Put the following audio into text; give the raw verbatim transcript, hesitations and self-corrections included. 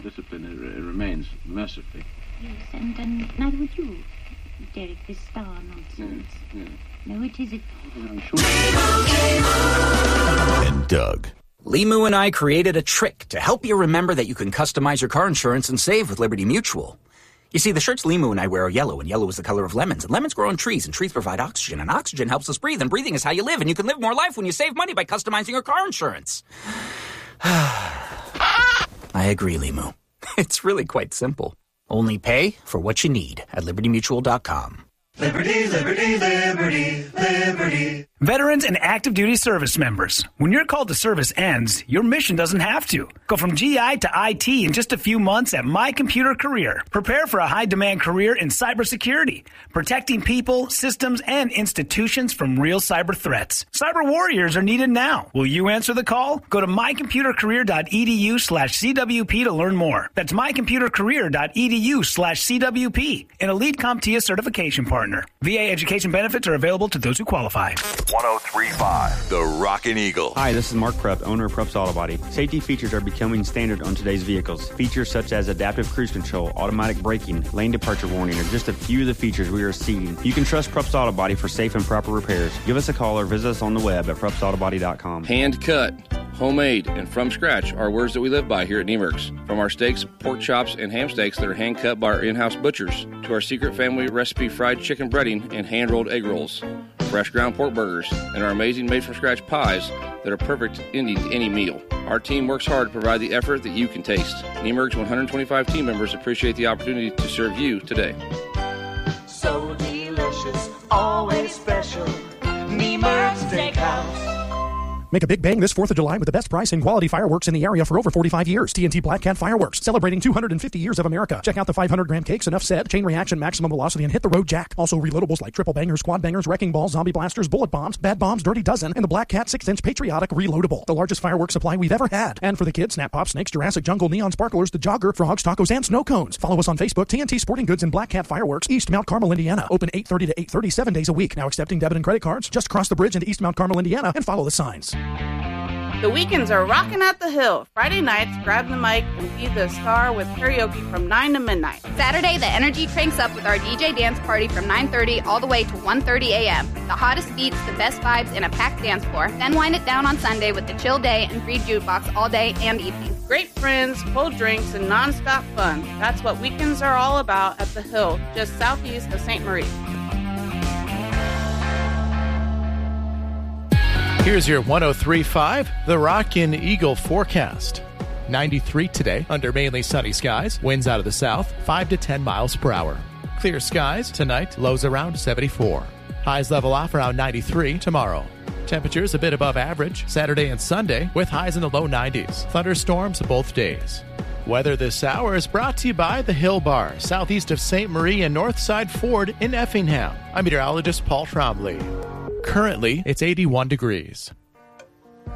discipline it, it remains, mercifully. Yes, and, and neither would you, Derek, this star nonsense. Yeah, yeah. No, it isn't. And Doug. Limu and I created a trick to help you remember that you can customize your car insurance and save with Liberty Mutual. You see, the shirts Limu and I wear are yellow, and yellow is the color of lemons. And lemons grow on trees, and trees provide oxygen, and oxygen helps us breathe, and breathing is how you live, and you can live more life when you save money by customizing your car insurance. I agree, Limu. It's really quite simple. Only pay for what you need at liberty mutual dot com. Liberty, liberty, liberty, liberty. Veterans and active duty service members, when your call to service ends, your mission doesn't have to. Go from G I to I T in just a few months at My Computer Career. Prepare for a high-demand career in cybersecurity, protecting people, systems, and institutions from real cyber threats. Cyber warriors are needed now. Will you answer the call? Go to my computer career dot e d u slash c w p to learn more. That's my computer career dot e d u slash c w p, an Elite CompTIA certification partner. V A education benefits are available to those who qualify. one oh three point five The Rockin' Eagle. Hi, this is Mark Prupp, owner of Prupp's Auto Body. Safety features are becoming standard on today's vehicles. Features such as adaptive cruise control, automatic braking, lane departure warning are just a few of the features we are seeing. You can trust Prupp's Auto Body for safe and proper repairs. Give us a call or visit us on the web at prupps auto body dot com. Hand cut, homemade, and from scratch are words that we live by here at Niemerk's. From our steaks, pork chops, and ham steaks that are hand cut by our in-house butchers, to our secret family recipe fried chicken breading and hand-rolled egg rolls, fresh ground pork burgers, and our amazing made-from-scratch pies that are perfect ending to any meal. Our team works hard to provide the effort that you can taste. Niemerk's one hundred twenty-five team members appreciate the opportunity to serve you today. So delicious, always special. Niemerk's Steakhouse. Make a big bang this fourth of July with the best price and quality fireworks in the area for over forty-five years. T N T Black Cat Fireworks, celebrating two hundred fifty years of America. Check out the five hundred gram cakes, Enough Said, Chain Reaction, Maximum Velocity, and Hit the Road Jack. Also reloadables like Triple Bangers, Quad Bangers, Wrecking Balls, Zombie Blasters, Bullet Bombs, Bad Bombs, Dirty Dozen, and the Black Cat six inch Patriotic Reloadable. The largest fireworks supply we've ever had. And for the kids, Snap Pop, Snakes, Jurassic Jungle, Neon Sparklers, The Jogger, Frogs, Tacos, and Snow Cones. Follow us on Facebook, T N T Sporting Goods and Black Cat Fireworks, East Mount Carmel, Indiana. Open eight thirty to eight thirty, seven days a week. Now accepting debit and credit cards. Just cross the bridge into East Mount Carmel, Indiana, and follow the signs. The weekends are rocking at the Hill. Friday nights, grab the mic and be the star with karaoke from nine to midnight. Saturday, the energy cranks up with our D J dance party from nine thirty all the way to one thirty a.m. The hottest beats, the best vibes, and a packed dance floor. Then wind it down on Sunday with the chill day and free jukebox all day and evening. Great friends, cold drinks, and nonstop fun. That's what weekends are all about at the Hill, just southeast of Saint Marie. Here's your one oh three point five The Rockin' Eagle forecast. ninety-three today under mainly sunny skies. Winds out of the south, five to ten miles per hour. Clear skies tonight, lows around seventy-four. Highs level off around ninety-three tomorrow. Temperatures a bit above average Saturday and Sunday with highs in the low nineties. Thunderstorms both days. Weather this hour is brought to you by the Hill Bar, southeast of Saint Marie and Northside Ford in Effingham. I'm meteorologist Paul Trombley. Currently, it's eighty-one degrees.